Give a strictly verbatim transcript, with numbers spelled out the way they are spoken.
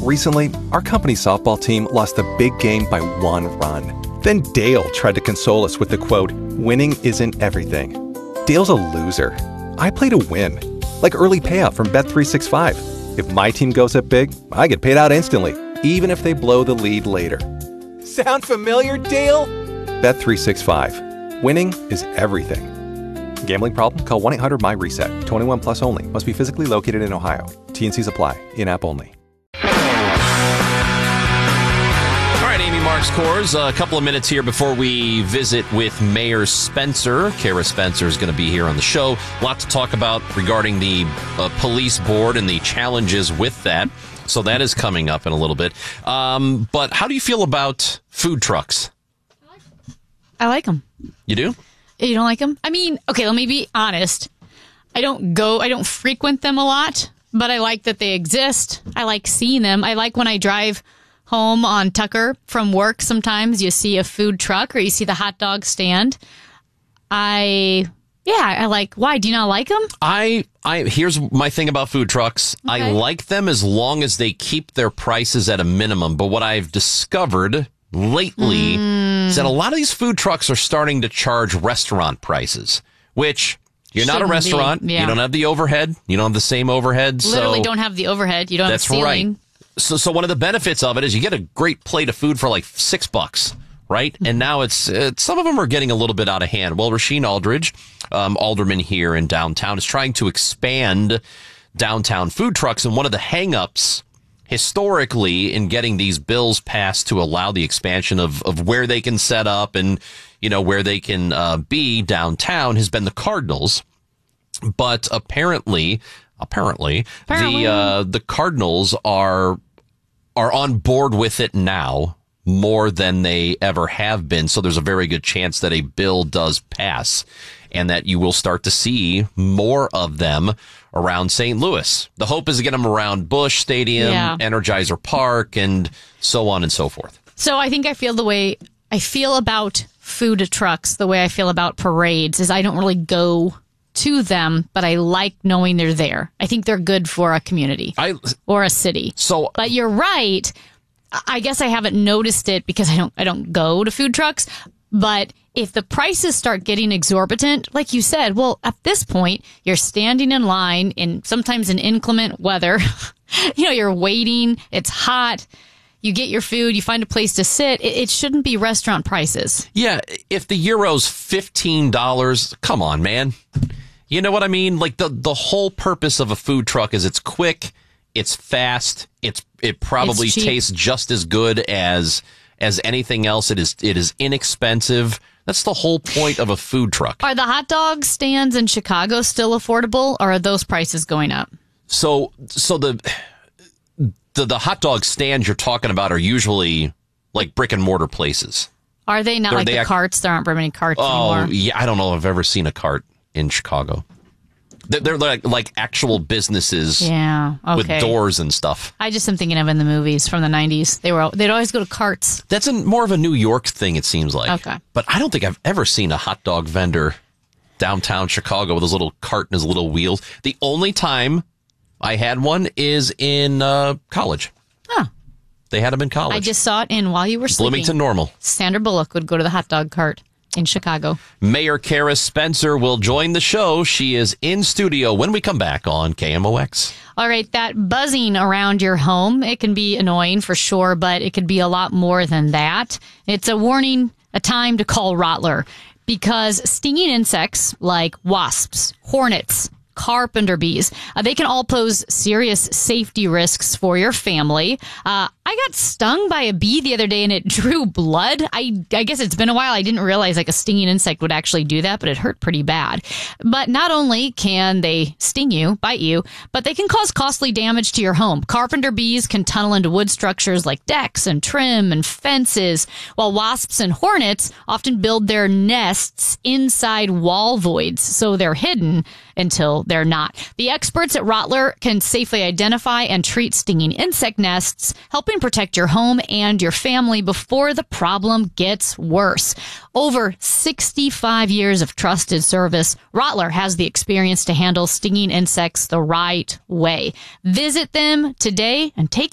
Recently, our company softball team lost a big game by one run. Then Dale tried to console us with the quote, "Winning isn't everything." Dale's a loser. I play to win. Like early payout from Bet three sixty-five. If my team goes up big, I get paid out instantly, even if they blow the lead later. Sound familiar, Dale? Bet three sixty-five. Winning is everything. Gambling problem? Call one eight hundred M Y RESET. twenty-one plus only. Must be physically located in Ohio. T and Cs apply. In-app only. All right, Amy Marks Kors, a couple of minutes here before we visit with Mayor Spencer. Kara Spencer is going to be here on the show. A lot to talk about regarding the uh, police board and the challenges with that. So that is coming up in a little bit. Um, but how do you feel about food trucks? I like them. You do? You don't like them? I mean, okay, let me be honest. I don't go, I don't frequent them a lot, but I like that they exist. I like seeing them. I like when I drive home on Tucker from work, sometimes you see a food truck or you see the hot dog stand. I, yeah, I like, why? Do you not like them? I, I, here's my thing about food trucks. Okay. I like them as long as they keep their prices at a minimum. But what I've discovered lately mm. is that a lot of these food trucks are starting to charge restaurant prices, which you're Shouldn't not a restaurant. Yeah. You don't have the overhead. You don't have the same overhead. Literally so don't have the overhead. You don't that's have the ceiling. Right. So, so one of the benefits of it is you get a great plate of food for like six bucks, right? And now it's, it's some of them are getting a little bit out of hand. Well, Rasheen Aldridge, um, alderman here in downtown, is trying to expand downtown food trucks. And one of the hangups historically in getting these bills passed to allow the expansion of, of where they can set up and, you know, where they can uh, be downtown has been the Cardinals. But apparently, apparently, apparently. the uh, the Cardinals are are on board with it now more than they ever have been. So there's a very good chance that a bill does pass and that you will start to see more of them around Saint Louis. The hope is to get them around Busch Stadium, yeah. Energizer Park, and so on and so forth. So I think I feel the way I feel about food trucks, the way I feel about parades, is I don't really go to them, but I like knowing they're there. I think they're good for a community I, or a city. So, but you're right. I guess I haven't noticed it because I don't I don't go to food trucks. But if the prices start getting exorbitant, like you said, well, at this point, you're standing in line in sometimes in inclement weather. You know, you're waiting. It's hot. You get your food. You find a place to sit. It, it shouldn't be restaurant prices. Yeah. If the euro's fifteen dollars, come on, man. You know what I mean? Like the, the whole purpose of a food truck is it's quick, it's fast, it's it probably it's tastes just as good as as anything else. It is it is inexpensive. That's the whole point of a food truck. Are the hot dog stands in Chicago still affordable, or are those prices going up? So so the the the hot dog stands you're talking about are usually like brick and mortar places. Are they not They're, like they the ac- carts? There aren't very many carts oh, anymore. Yeah, I don't know if I've ever seen a cart in Chicago. They're like like actual businesses, yeah, okay. with doors and stuff. I just am thinking of in the movies from the nineties. They were they'd always go to carts. That's a, more of a New York thing, it seems like. Okay, but I don't think I've ever seen a hot dog vendor downtown Chicago with his little cart and his little wheels. The only time I had one is in uh, college. Oh, they had them in college. I just saw it in while you were sleeping. Bloomington Normal. Sandra Bullock would go to the hot dog cart in Chicago. Mayor Kara Spencer will join the show. She is in studio when we come back on K M O X. All right, that buzzing around your home, it can be annoying for sure, but it could be a lot more than that. It's a warning, a time to call Rottler, because stinging insects like wasps, hornets, carpenter bees, uh, they can all pose serious safety risks for your family. Uh, I got stung by a bee the other day and it drew blood. I, I guess it's been a while. I didn't realize like a stinging insect would actually do that, but it hurt pretty bad. But not only can they sting you, bite you, but they can cause costly damage to your home. Carpenter bees can tunnel into wood structures like decks and trim and fences, while wasps and hornets often build their nests inside wall voids, so they're hidden until they're not. The experts at Rottler can safely identify and treat stinging insect nests, helping protect your home and your family before the problem gets worse. Over sixty-five years of trusted service, Rottler has the experience to handle stinging insects the right way. Visit them today and take